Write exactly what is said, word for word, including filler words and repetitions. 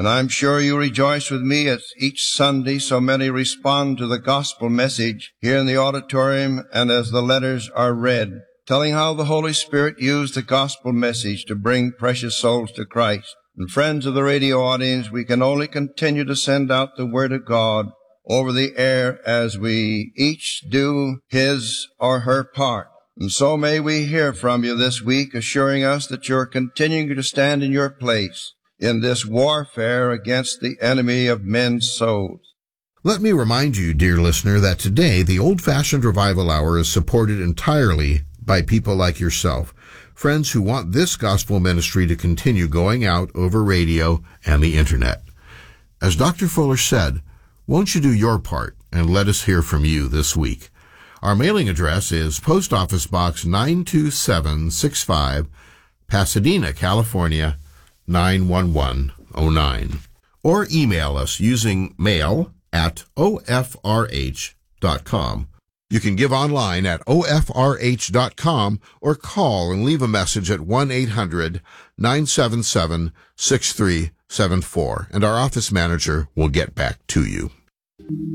And I'm sure you rejoice with me as each Sunday so many respond to the gospel message here in the auditorium and as the letters are read, telling how the Holy Spirit used the gospel message to bring precious souls to Christ. And friends of the radio audience, we can only continue to send out the Word of God over the air as we each do his or her part. And so may we hear from you this week, assuring us that you're continuing to stand in your place in this warfare against the enemy of men's souls. Let me remind you, dear listener, that today the Old-Fashioned Revival Hour is supported entirely by people like yourself, friends who want this gospel ministry to continue going out over radio and the Internet. As Doctor Fuller said, won't you do your part and let us hear from you this week? Our mailing address is Post Office Box nine two seven six five, Pasadena, California, nine one one oh nine. Or email us using mail at O F R H dot com. You can give online at O F R H dot com or call and leave a message at one eight hundred nine seven seven six three seven four, and our office manager will get back to you.